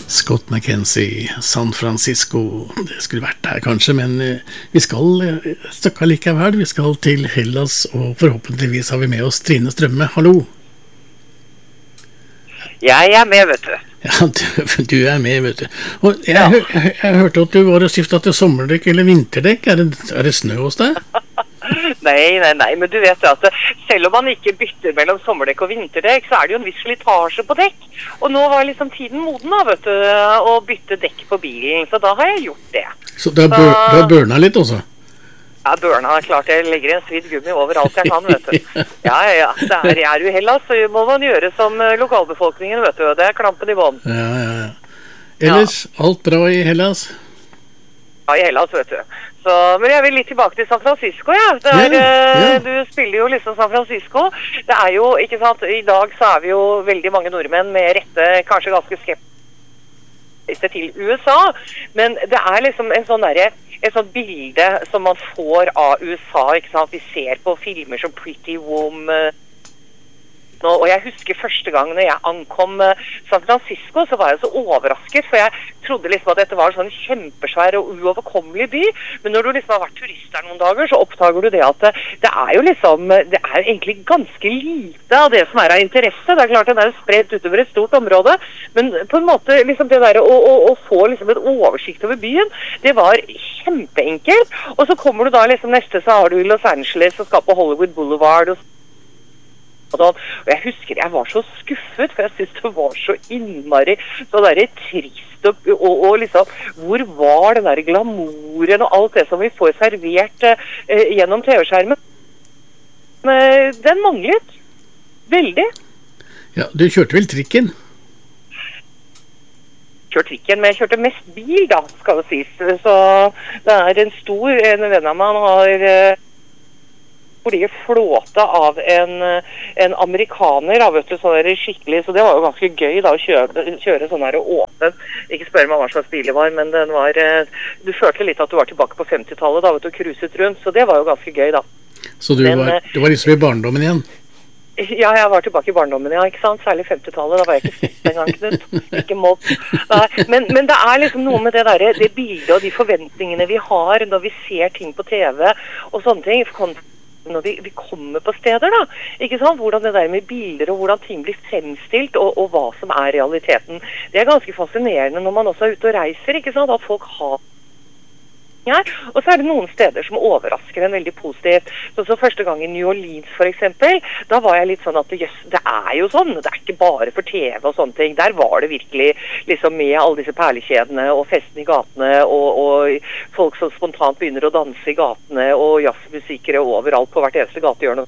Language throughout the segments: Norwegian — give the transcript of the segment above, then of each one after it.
Scott McKenzie, San Francisco, det skulle vært der kanskje, men vi skal et stykke likevel, vi skal til Hellas, og forhåpentligvis har vi med oss Trine Strømme. Hallo! Jeg med, vet du. Ja, du med, vet du. Og jeg hørte at du var og skiftet til sommerdekk eller vinterdekk. Er det snø hos deg? Nei, men du vet at selv om man ikke bytter mellom sommerdekk og vinterdekk, så er det jo en viss slitasje på dekk. Og nå var liksom tiden moden da, vet du, å bytte dekk på bilen, så da har jeg gjort det. Så du har børnet litt også? Ja, børna er klart. Jeg legger en svidd gummi over alt jeg kan, vet du. Ja. Jeg er jo i Hellas, så må man gjøre som lokalbefolkningen, vet du. Det er klampen i bånd. Ja. Ellers, alt bra i Hellas? Ja, i Hellas, vet du. Så, men jeg vil litt tilbake til San Francisco, ja. Du spiller jo liksom San Francisco. Det er jo, ikke sant, i dag så er vi jo veldig mange nordmenn med rette, kanskje ganske skeptiske til USA. Men det er liksom et sånt bilde som man får av USA, ikke sant? Vi ser på filmer som Pretty Woman. Og jeg husker første gang når jeg ankom San Francisco, så var jeg så overrasket, for jeg trodde liksom at dette var en sånn kjempesvær og uoverkommelig by. Men når du liksom har vært turist der noen dager, så oppdager du det at det er jo liksom, det er egentlig ganske lite av det som er av interesse. Det er klart den er spredt utover et stort område, men på en måte liksom det der å få liksom et oversikt over byen, det var kjempeenkelt. Og så kommer du da liksom neste, så har du i Los Angeles og skal på Hollywood Boulevard og jeg husker jeg var så skuffet, for jeg synes det var så innmari så der trist og liksom, hvor var den der glamouren og alt det som vi får servert gjennom TV-skjermen? Den manglet veldig. Ja, du kjørte vel trikken? Kjørte trikken, men jeg kjørte mest bil da, skal det sies. Så det er en venn av meg har blir flåta av en amerikaner, da, vet du, så det skikkelig, så det var jo ganske gøy da, å kjøre sånn her åpen. Ikke spør meg hva slags bil det var, men den var, du følte litt at du var tilbake på 50-tallet da, vet du, cruiset rundt, så det var jo ganske gøy da. Så du var liksom i barndommen igjen? Ja, jeg var tilbake i barndommen, ja, ikke sant? Særlig 50-tallet, da var jeg ikke født en gang, Knut. Ikke mobb. Men det er liksom noe med det bildet og de forventningene vi har når vi ser ting på TV og sånne ting, når vi kommer på steder da, ikke sant? Hvordan det der med bilder og hvordan ting blir fremstilt og hva som er realiteten. Det er ganske fascinerende når man også er ute og reiser, ikke sant? At folk har her. Og så er det noen steder som overrasker en veldig positivt. Så første gang i New Orleans for eksempel, da var jeg litt sånn at det er jo sånn, det er ikke bare for TV og sånne ting. Der var det virkelig liksom med alle disse perlekjedene og festen i gatene og folk som spontant begynner å danse i gatene og jazzmusikere overalt på hvert eneste gatehjørne.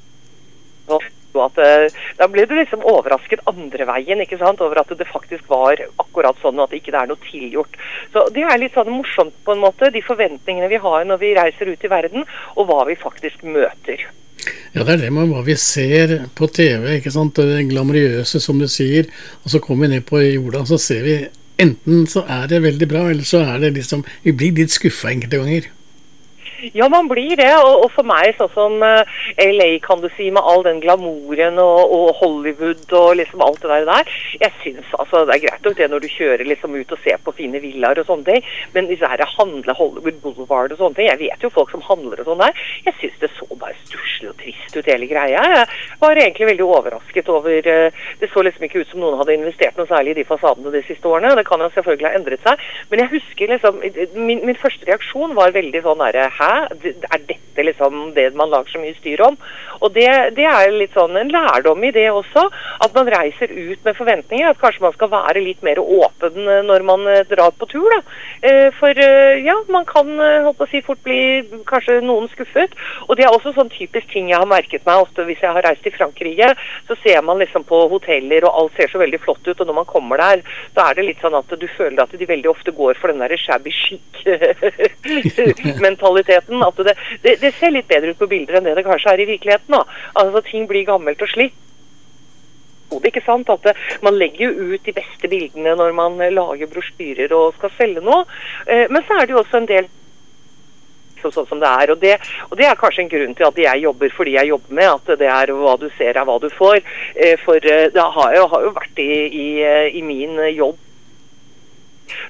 At da ble du liksom overrasket andre veien, ikke sant, over at det faktisk var akkurat sånn at det ikke er noe tilgjort. Så det er litt sånn morsomt på en måte, de forventningene vi har når vi reiser ut i verden, og hva vi faktisk møter. Ja, det er det med hva vi ser på TV, ikke sant, det glamoriøse som du sier, og så kommer vi ned på jorda, så ser vi, enten så er det veldig bra, eller så er det liksom, vi blir litt skuffet enkelte ganger. Ja, man blir det, og for meg sånn som LA kan du si, med all den glamouren og Hollywood og liksom alt det der, jeg synes altså det er greit nok det når du kjører liksom ut og ser på fine villaer og sånne ting, men disse her handler Hollywood Boulevard og sånne ting, jeg vet jo folk som handler og sånn der, jeg synes det så bare stusslig og trist ut hele greia, jeg var egentlig veldig overrasket over, det så liksom ikke ut som noen hadde investert noe særlig i de fasadene de siste årene, det kan jo selvfølgelig ha endret seg, men jeg husker liksom, min første reaksjon var veldig sånn der, er dette liksom det man lager så mye styr om? Og det er litt sånn en lærdom i det også, at man reiser ut med forventninger, at kanskje man skal være litt mer åpen når man drar på tur da. For ja, man kan holdt på å si fort bli kanskje noen skuffet, og det er også sånn typisk ting jeg har merket meg ofte hvis jeg har reist til Frankrike, så ser man liksom på hoteller og alt ser så veldig flott ut, og når man kommer der, så er det litt sånn at du føler at de veldig ofte går for den der shabby chic mentaliteten, at det ser litt bedre ut på bilder enn det kanskje er i virkeligheten da. Altså ting blir gammelt og slitt. Det er ikke sant at man legger jo ut de beste bildene når man lager brosjyrer og skal selge noe, men så er det jo også en del sånn som det er, og det er kanskje en grunn til at jeg jobber fordi jeg jobber med, at det er hva du ser er hva du får, for det har jo vært i min jobb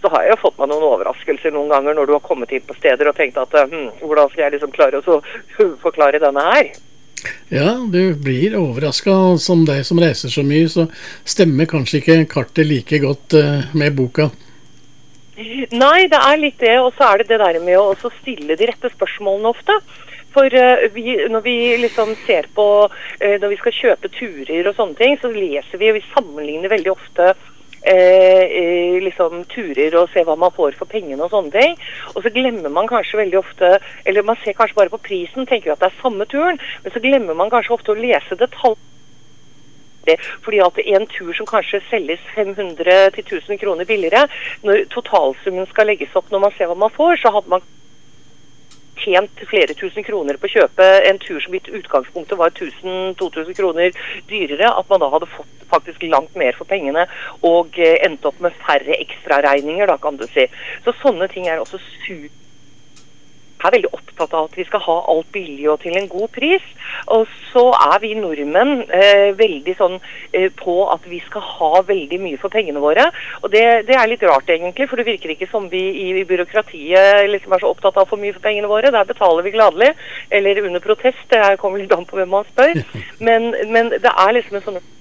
så har jeg jo fått meg noen overraskelser noen ganger når du har kommet inn på steder og tenkt at hvordan skal jeg liksom klare å forklare denne her? Ja, du blir overrasket. Som deg som reiser så mye, så stemmer kanskje ikke kartet like godt med boka. Nei, det er litt det, og så er det der med å også stille de rette spørsmålene ofte. For når vi liksom ser på, når vi skal kjøpe turer og sånne ting, så leser vi sammenligner veldig ofte liksom turer og se hva man får for pengene og sånne ting. Og så glemmer man kanskje veldig ofte, eller man ser kanskje bare på prisen, tenker at det er samme turen, men så glemmer man kanskje ofte å lese detaljer. Fordi at en tur som kanskje selges 500 til 1000 kroner billigere, når totalsummen skal legges opp når man ser hva man får, så hadde man tjent flere tusen kroner på å kjøpe en tur som i utgangspunktet var 1000-2000 kroner dyrere, at man da hadde fått faktisk langt mer for pengene og endt opp med færre ekstra regninger, da kan du si. Så sånne ting er også er veldig opptatt av at vi skal ha alt billig og til en god pris, og så er vi nordmenn veldig sånn på at vi skal ha veldig mye for pengene våre, og det er litt rart egentlig, for det virker ikke som vi i byråkratiet liksom er så opptatt av for mye for pengene våre. Der betaler vi gladelig, eller under protest, det kommer litt an på hvem man spør, men det er liksom en sånn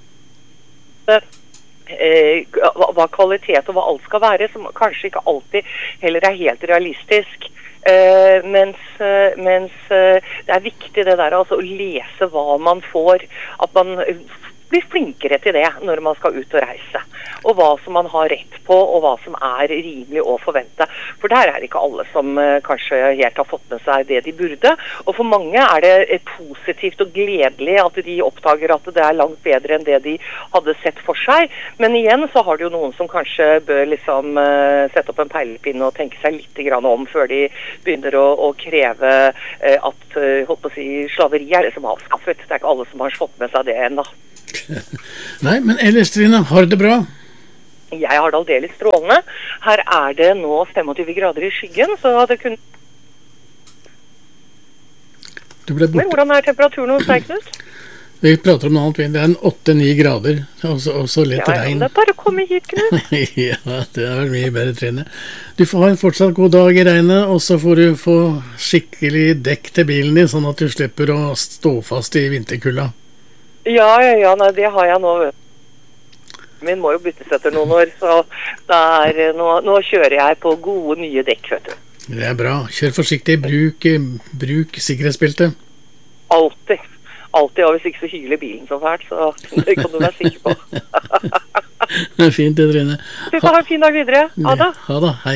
hva kvalitet og hva alt skal være, som kanskje ikke alltid heller er helt realistisk. Mens det er viktig det der, altså å lese hva man får, at man blir flinkere til det når man skal ut og reise, og hva som man har rett på, og hva som er rimelig å forvente. For der er ikke alle som kanskje helt har fått med seg det de burde, og for mange er det positivt og gledelig at de oppdager at det er langt bedre enn det de hadde sett for seg. Men igjen så har det jo noen som kanskje bør liksom sette opp en peilepinne og tenke seg litt grann om før de begynner å kreve at holdt på å si, slaveri er liksom avskaffet. Det er ikke alle som har fått med seg det ennå. Nei, men ellers, Trine, har det bra? Jeg har det aldeles strålende. Her er det nå 25 grader i skyggen, så det kunne... Men hvordan er temperaturen hos deg, Knut? Vi prater om noe annet, det er en 8-9 grader, og så lett regn. Ja, det er bare å komme hit, Knut. Ja, det er vel mye bedre, Trine. Du får ha en fortsatt god dag i regnet, og så får du få skikkelig dekk til bilen din, sånn at du slipper å stå fast i vinterkulda. Ja, nei, det har jeg nå. Min må jo byttes etter noen år, så nå kjører jeg på gode nye dekk, vet du. Det er bra. Kjør forsiktig. Bruk sikkerhetsbelte. Alltid, og hvis ikke så hyler bilen så fælt, så det kan du være sikker på. Det er fint det, Trine. Du får ha en fin dag videre. Ha det. Ha det, hei.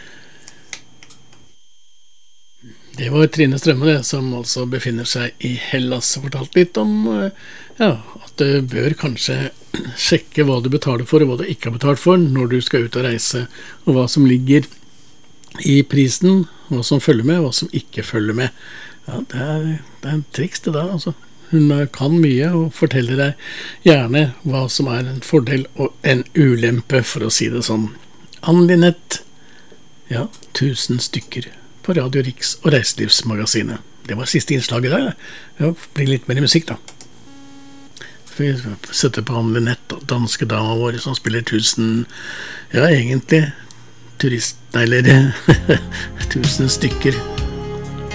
Det var Trine Strømme som altså befinner seg i Hellas, og fortalte litt om at du bør kanskje sjekke hva du betaler for og hva du ikke har betalt for når du skal ut og reise, og hva som ligger i prisen, hva som følger med, og hva som ikke følger med. Ja, det er en triks det der, altså. Hun kan mye og forteller deg gjerne hva som er en fordel og en ulempe, for å si det sånn. Ann-Linette, ja, 1000 stykker på Radio Riks og Reiselivsmagasinet. Det var siste innslaget der. Det blir litt mer musikk da. Vi setter på Ann-Linette, danske dama våre som spiller 1000, ja egentlig, eller 1000 stykker